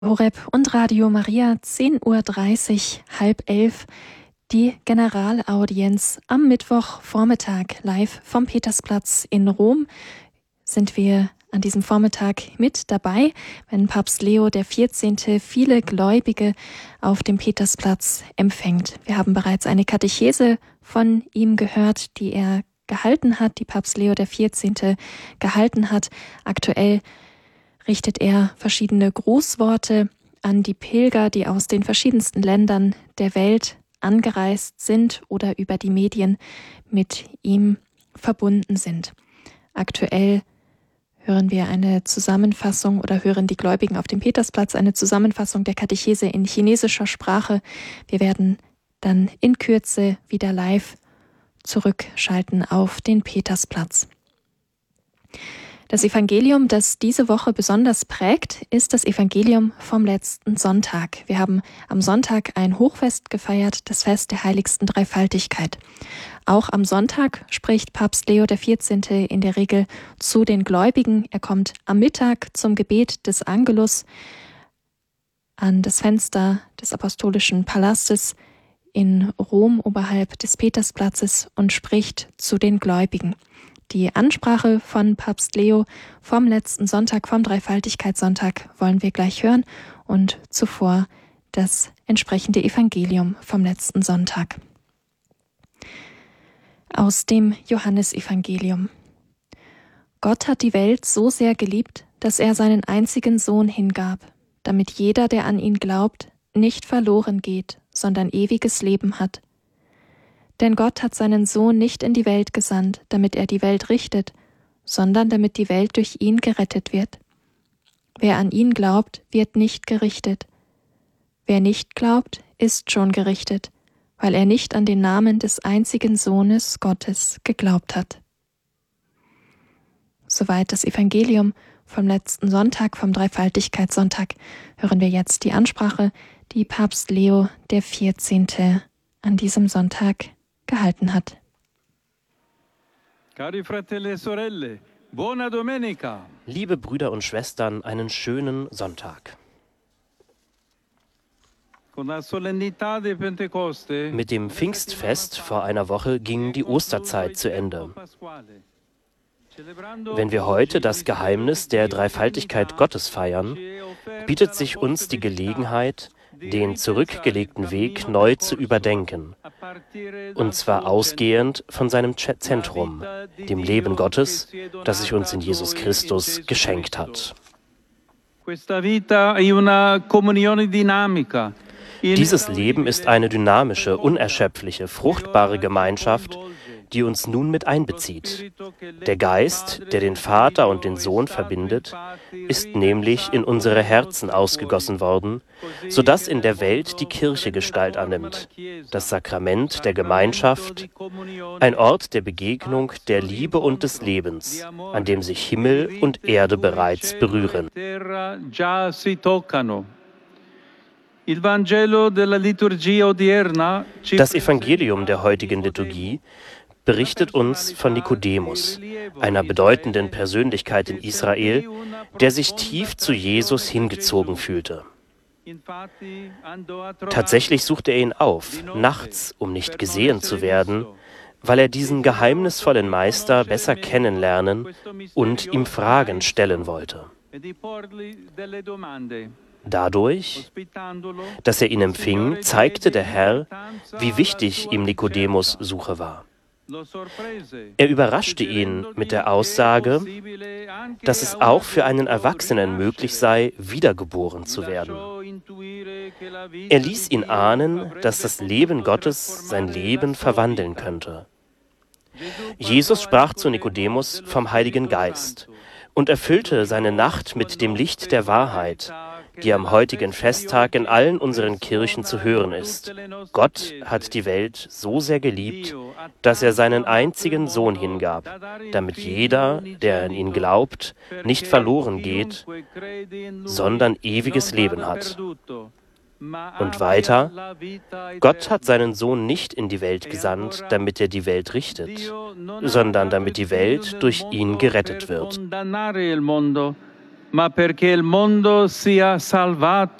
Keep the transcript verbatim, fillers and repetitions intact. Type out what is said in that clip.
Horeb und Radio Maria, zehn Uhr dreißig, halb elf, die Generalaudienz am Mittwochvormittag live vom Petersplatz in Rom. Sind wir an diesem Vormittag mit dabei, wenn Papst Leo der vierzehnte viele Gläubige auf dem Petersplatz empfängt. Wir haben bereits eine Katechese von ihm gehört, die er gehalten hat, die Papst Leo der vierzehnte gehalten hat. Aktuell richtet er verschiedene Grußworte an die Pilger, die aus den verschiedensten Ländern der Welt angereist sind oder über die Medien mit ihm verbunden sind. Aktuell hören wir eine Zusammenfassung oder hören die Gläubigen auf dem Petersplatz eine Zusammenfassung der Katechese in chinesischer Sprache. Wir werden dann in Kürze wieder live zurückschalten auf den Petersplatz. Das Evangelium, das diese Woche besonders prägt, ist das Evangelium vom letzten Sonntag. Wir haben am Sonntag ein Hochfest gefeiert, das Fest der heiligsten Dreifaltigkeit. Auch am Sonntag spricht Papst Leo der vierzehnte in der Regel zu den Gläubigen. Er kommt am Mittag zum Gebet des Angelus an das Fenster des Apostolischen Palastes in Rom oberhalb des Petersplatzes und spricht zu den Gläubigen. Die Ansprache von Papst Leo vom letzten Sonntag, vom Dreifaltigkeitssonntag, wollen wir gleich hören und zuvor das entsprechende Evangelium vom letzten Sonntag. Aus dem Johannesevangelium. Gott hat die Welt so sehr geliebt, dass er seinen einzigen Sohn hingab, damit jeder, der an ihn glaubt, nicht verloren geht, sondern ewiges Leben hat. Denn Gott hat seinen Sohn nicht in die Welt gesandt, damit er die Welt richtet, sondern damit die Welt durch ihn gerettet wird. Wer an ihn glaubt, wird nicht gerichtet. Wer nicht glaubt, ist schon gerichtet, weil er nicht an den Namen des einzigen Sohnes Gottes geglaubt hat. Soweit das Evangelium vom letzten Sonntag, vom Dreifaltigkeitssonntag, hören wir jetzt die Ansprache, die Papst Leo der vierzehnte an diesem Sonntag gehalten hat. Cari fratelli e sorelle, buona domenica. Liebe Brüder und Schwestern, einen schönen Sonntag. Mit dem Pfingstfest vor einer Woche ging die Osterzeit zu Ende. Wenn wir heute das Geheimnis der Dreifaltigkeit Gottes feiern, bietet sich uns die Gelegenheit, den zurückgelegten Weg neu zu überdenken, und zwar ausgehend von seinem Zentrum, dem Leben Gottes, das sich uns in Jesus Christus geschenkt hat. Dieses Leben ist eine dynamische, unerschöpfliche, fruchtbare Gemeinschaft, die uns nun mit einbezieht. Der Geist, der den Vater und den Sohn verbindet, ist nämlich in unsere Herzen ausgegossen worden, sodass in der Welt die Kirche Gestalt annimmt, das Sakrament der Gemeinschaft, ein Ort der Begegnung, der Liebe und des Lebens, an dem sich Himmel und Erde bereits berühren. Das Evangelium der heutigen Liturgie berichtet uns von Nikodemus, einer bedeutenden Persönlichkeit in Israel, der sich tief zu Jesus hingezogen fühlte. Tatsächlich suchte er ihn auf, nachts, um nicht gesehen zu werden, weil er diesen geheimnisvollen Meister besser kennenlernen und ihm Fragen stellen wollte. Dadurch, dass er ihn empfing, zeigte der Herr, wie wichtig ihm Nikodemus' Suche war. Er überraschte ihn mit der Aussage, dass es auch für einen Erwachsenen möglich sei, wiedergeboren zu werden. Er ließ ihn ahnen, dass das Leben Gottes sein Leben verwandeln könnte. Jesus sprach zu Nikodemus vom Heiligen Geist und erfüllte seine Nacht mit dem Licht der Wahrheit, die am heutigen Festtag in allen unseren Kirchen zu hören ist. Gott hat die Welt so sehr geliebt, dass er seinen einzigen Sohn hingab, damit jeder, der an ihn glaubt, nicht verloren geht, sondern ewiges Leben hat. Und weiter, Gott hat seinen Sohn nicht in die Welt gesandt, damit er die Welt richtet, sondern damit die Welt durch ihn gerettet wird. ma perché il mondo sia salvato